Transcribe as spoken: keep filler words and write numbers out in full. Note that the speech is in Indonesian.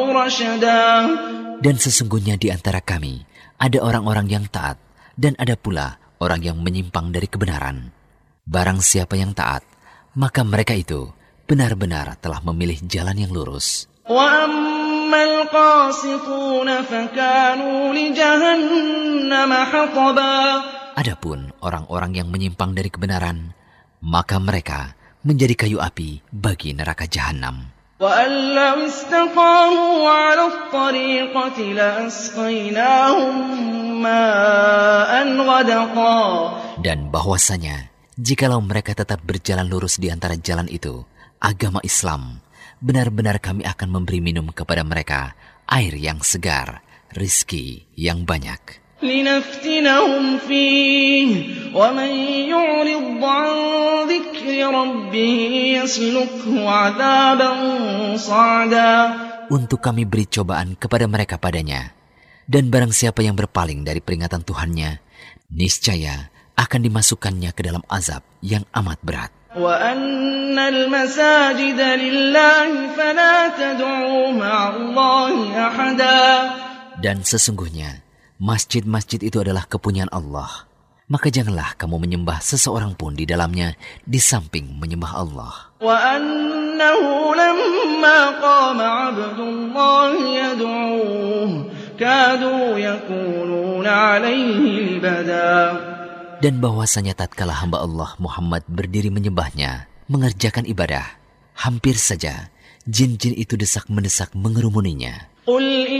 Dan sesungguhnya di antara kami ada orang-orang yang taat dan ada pula orang yang menyimpang dari kebenaran. Barang siapa yang taat, maka mereka itu benar-benar telah memilih jalan yang lurus. Adapun orang-orang yang menyimpang dari kebenaran, maka mereka menjadi kayu api bagi neraka jahanam. Dan bahwasanya jikalau mereka tetap berjalan lurus di antara jalan itu, agama Islam, benar-benar kami akan memberi minum kepada mereka air yang segar, rizki yang banyak. لنفتنهم فيه ومن يعرض عن ذكر ربه يسلكه عذابا صعدا. Untuk kami beri cobaan kepada mereka padanya, dan barang siapa yang berpaling dari peringatan Tuhannya, niscaya akan dimasukkannya ke dalam azab yang amat berat. وَأَنَّ الْمَسَاجِدَ لِلَّهِ فَلَا تَدْعُوا مَعَ اللَّهِ أَحَدًا. Dan sesungguhnya masjid-masjid itu adalah kepunyaan Allah. Maka janganlah kamu menyembah seseorang pun di dalamnya di samping menyembah Allah. وَأَنَّهُ لَمَّا قَامَ عَبْدُ اللَّهِ يَدْعُوهُ كَادُوا يَكُونُونَ عَلَيْهِ لِبَدًا. Dan bahwasanya tatkala hamba Allah Muhammad berdiri menyembahnya, mengerjakan ibadah, hampir saja jin-jin itu desak-mendesak mengerumuninya. قُلْ